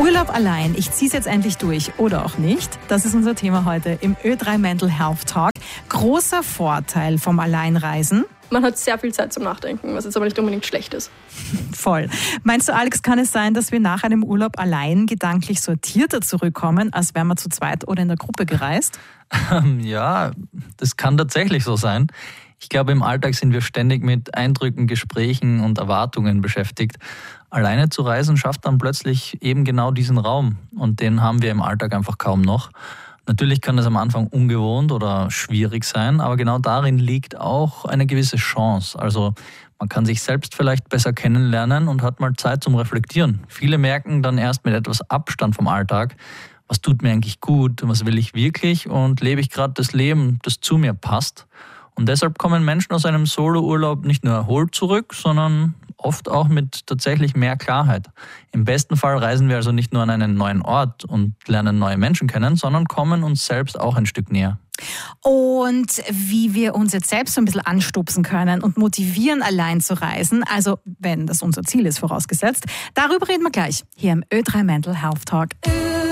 Urlaub allein, ich ziehe es jetzt endlich durch oder auch nicht. Das ist unser Thema heute im Ö3 Mental Health Talk. Großer Vorteil vom Alleinreisen. Man hat sehr viel Zeit zum Nachdenken, was jetzt aber nicht unbedingt schlecht ist. Voll. Meinst du, Alex, kann es sein, dass wir nach einem Urlaub allein gedanklich sortierter zurückkommen, als wären wir zu zweit oder in der Gruppe gereist? Ja, das kann tatsächlich so sein. Ich glaube, im Alltag sind wir ständig mit Eindrücken, Gesprächen und Erwartungen beschäftigt. Alleine zu reisen schafft dann plötzlich eben genau diesen Raum und den haben wir im Alltag einfach kaum noch. Natürlich kann es am Anfang ungewohnt oder schwierig sein, aber genau darin liegt auch eine gewisse Chance. Also man kann sich selbst vielleicht besser kennenlernen und hat mal Zeit zum Reflektieren. Viele merken dann erst mit etwas Abstand vom Alltag, was tut mir eigentlich gut, was will ich wirklich und lebe ich gerade das Leben, das zu mir passt. Und deshalb kommen Menschen aus einem Solo-Urlaub nicht nur erholt zurück, sondern oft auch mit tatsächlich mehr Klarheit. Im besten Fall reisen wir also nicht nur an einen neuen Ort und lernen neue Menschen kennen, sondern kommen uns selbst auch ein Stück näher. Und wie wir uns jetzt selbst so ein bisschen anstupsen können und motivieren, allein zu reisen, also wenn das unser Ziel ist, vorausgesetzt, darüber reden wir gleich hier im Ö3 Mental Health Talk.